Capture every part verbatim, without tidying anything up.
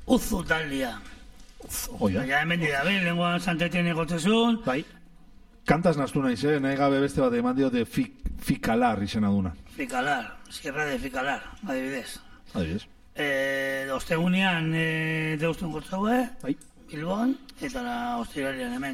Uzu taldia. Oia. Ja, hemen dira, bai, lenguan santetien egotzezun. Bai. Kantaz naztu nahiz, eh? Nahi gabe beste bat eman diote Fikalar izena duna. Fikalar, Sierra de Fikalar, adibidez. Adibidez. Eh, ostegunean eh, deustun gotzaue, bai. Bilbon, eta la ostiralian hemen.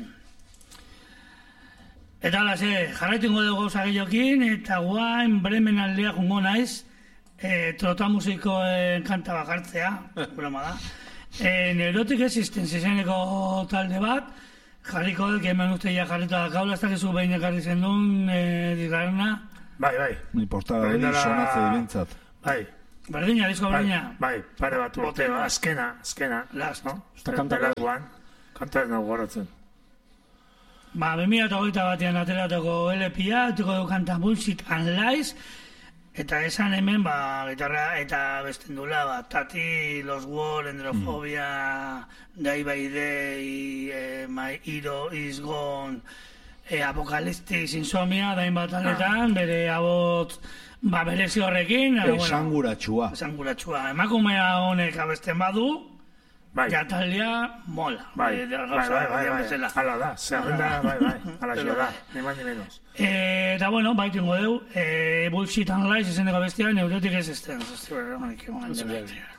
Eta alase, jarraitingo dugu gauza gehiokin, eta guain Bremen aldea jungo naiz, eh, trotamusikoen kanta bakartzea, broma da. Eh, Neurotic Existence izeneko talde bat, jarriko dut, hemen uste ja jarrita da kaula, ez dakizu behin ekarri zen duen eh, dizgarrena. Bai, bai. Mi portada hori sonatze dibentzat. Bai. Berdina, disko berdina. Bai, bai, pare bat urte, azkena, azkena. Last, no? Eta kanta guan, kanta ez nago goratzen. Ba, bimila eta hogeita batean ateratako L P-a, tuko du kanta Bullshit and Lies, eta esan hemen, ba, gitarra eta bestendula, ba, Tati, Los War, Endrofobia, mm. Die by Day, eh, My Hero is Gone, eh, Apocalyptic Insomnia, dain bat aletan, ah. bere abot, ba, berezi horrekin. Esanguratxua. Bueno, esanguratxua. Emakumea honek abesten badu, bai. Jatalia mola. Bai, bai, bai, bai, bai, ala da, zerrenda, bai, bai, ala xo da, ni más ni menos. Eta, bueno, baitingo deu, Bullshit and Lies izeneko bestia, Neurotic Existence.